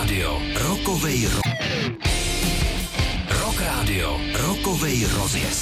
Rádio, rokovej rozjezd.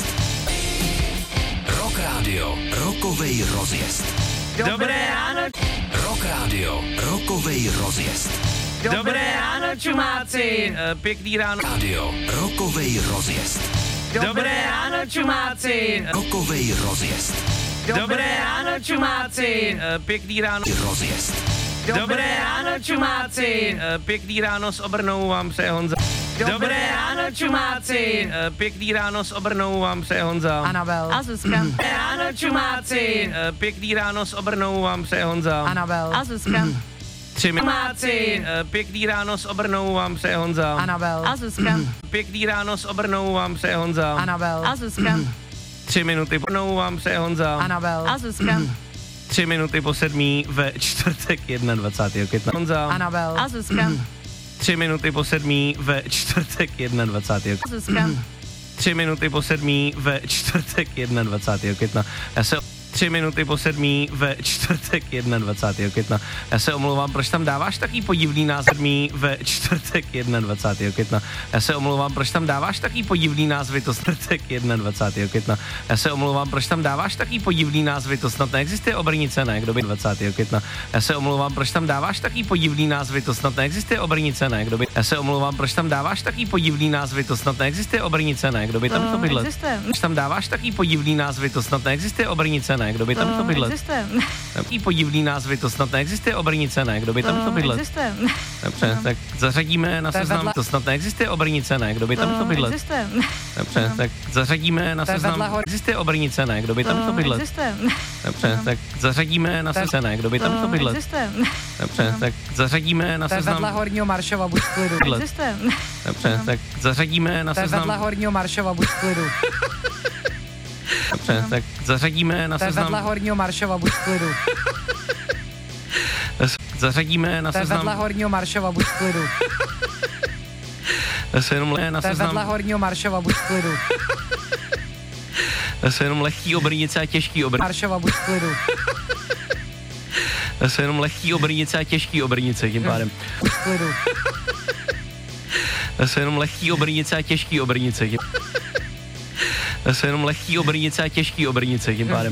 Rock Rádio, rokovej rozjezd. Dobré ráno. Rock Rádio, rokovej rozjezd. Dobré ráno, čumáci. Pěkný ráno. Rádio, rokovej rozjezd. Dobré ráno, čumáci. Rokovej rozjezd. Dobré ráno, čumáci. Pěkný ráno. Rozjezd. Dobré ráno, čumáci. Pěkný ráno s Obrnou vám přeje Honza. Dobré ráno, čumáci. Pěkný ráno s Obrnou vám přeje Honza. Anabel. A Zuzka. Dobré ráno, čumáci. Pěkný ráno s Obrnou vám přeje Honza. Anabel. A Zuzka. 3 minuty. Čumáci. Pěkný ráno s Obrnou vám přeje Honza. Anabel. A Zuzka. Pěkný ráno s Obrnou vám přeje Honza. Anabel. A Zuzka. 3 minuty. Obrnou vám přeje Honza. Anabel. A Zuzka. 3 minuty po 7 ve čtvrtek 21. května. Honza. Anabel. A Zuzka. 3 minuty po 7 ve čtvrtek 21. A Zuzka. 3 minuty po 7 ve čtvrtek 21. května. 3 minuty po 7 ve čtvrtek 21. května. Já se omlouvám, proč tam dáváš takový podivný názvy ve čtvrtek 21. května. Já se omlouvám, proč tam dáváš takový podivný názvy, to čtvrtek 21. května. Já se omlouvám, proč tam dáváš takový podivný názvy, to snad neexistuje Obrnice, ne, kdo by 20. května. Já se omlouvám, proč tam dáváš takový podivný názvy, to snad neexistuje Obrnice, ne, kdo by. Já se omlouvám, proč tam dáváš takový podivný názvy, to snad neexistuje Obrnice, ne, kdo by tam to bydlet. Proč tam dáváš takový podivný názvy, to snad neexistuje Obrnice, ne, kdo by tam to bydlet. Takový podivný názvy, to snad neexistuje Obrnice, ne, kdo by tam to bydlet. Dobře, tak zařadíme na seznam, to snad neexistuje Obrnice, ne, kdo by tam to bydlet. Dobře, tak zařadíme na seznam, existuje Obrnice, ne, kdo by tam to bydlet. Dobře, tak zařadíme na seznam, ne, kdo by tam to bydlet. Dobře, tak zařadíme na seznam. Vedle Horního Maršova, buď v klidu. Dobře, tak zařadíme na seznam. Vedle Horního Maršova, buď v klidu. Dobře, tak zařadíme na seznam. Vedle Horního Maršova, buď v klidu. Zařadíme na seznam. Vedle Horního Maršova, buď v klidu. Se jenom na seznam. Vedle Horního Maršova, buď v klidu. Se jenom lehký Obrnice a těžký Obrnice. Maršova, buď v klidu. Se jenom lehký Obrnice a těžký Obrnice, tím pádem. Buď v klidu. Se jenom lehký Obrnice a těžký Obrnice. Se jenom lehký Obrnice a těžký Obrnice, tím pádem.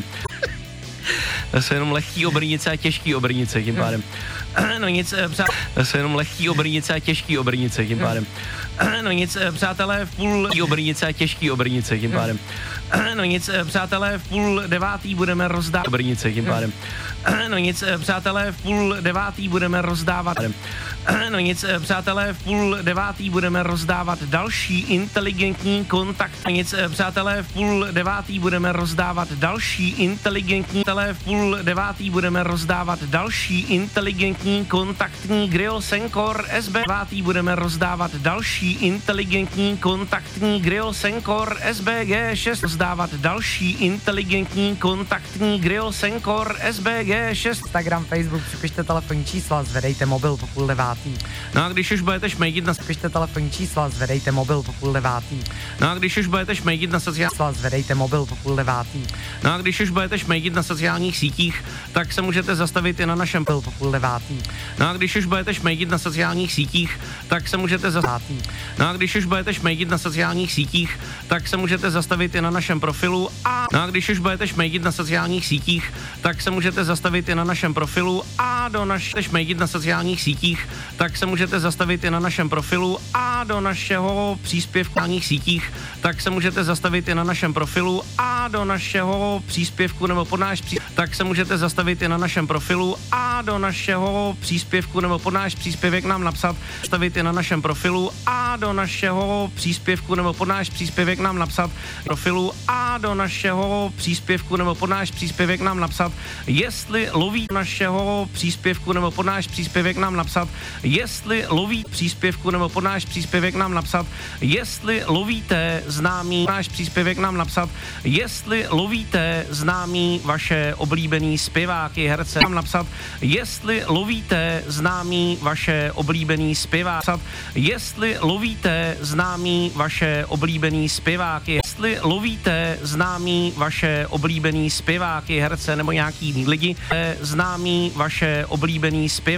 Se jenom lehký Obrnice a těžký Obrnice, tím pádem. No nic, se jenom lehký Obrnice a těžký Obrnice, tím pádem. No nic, přátelé, v půl Obrnice a těžký Obrnice, tím pádem. No nic, přátelé, v 8:30 budeme rozdávat Obrnice, tím pádem. No nic, přátelé, v 8:30 budeme rozdávat. No nic, přátelé, v 8:30 budeme rozdávat další inteligentní kontakt. No nic, přátelé, v 8:30 budeme rozdávat další inteligentní. Přátelé, v 8:30 budeme rozdávat další inteligentní kontaktní grill Senkor SB. 9 budeme rozdávat další inteligentní kontaktní grill Senkor SBG6. Rozdávat další inteligentní kontaktní grill Senkor SBG6. Instagram, Facebook, připište telefonní čísla, zvedejte mobil po 8:30. No a když už budete šmejdit na Připište telefonní čísla, zvedejte mobil po 8:30. No a když už budete šmejdit na Zvedejte mobil po 8:30. No a když už budete šmejdit na sociálních sítích, tak se můžete zastavit i na našem Mobil po 8:30. No a když už budete šmejdit na sociálních sítích, tak se můžete zastavit. No a když už budete šmejdit na sociálních sítích, tak se můžete zastavit i na našem profilu a no a když už budete šmejdit na sociálních sítích, tak se můžete zastavit i na našem profilu a do našeho šmejdit na sociálních sítích, tak se můžete zastavit i na našem profilu a do našeho příspěvku na sítích, tak se můžete zastavit i na našem profilu a do našeho příspěvku nebo pod náš tak se můžete zastavit i na našem profilu a do našeho příspěvku nebo pod náš příspěvek nám napsat, zastavit i na našem profilu a do našeho příspěvku nebo pod náš příspěvek nám napsat profilu a do našeho příspěvku nebo pod náš příspěvek nám napsat, jestli loví našeho příspěvku nebo pod náš příspěvek nám napsat, jestli loví příspěvku nebo pod náš příspěvek nám napsat, jestli lovíte známý náš příspěvek nám napsat, jestli lovíte známý vaše oblíbený zpěváky, herce nám napsat, jestli lovíte známý vaše oblíbený zpěváky, jestli lovíte známý vaše oblíbený zpěváky, jestli lovíte známý vaše oblíbený zpěváky, herce nebo nějaký lidi, známý vaše oblíbený zpěváky,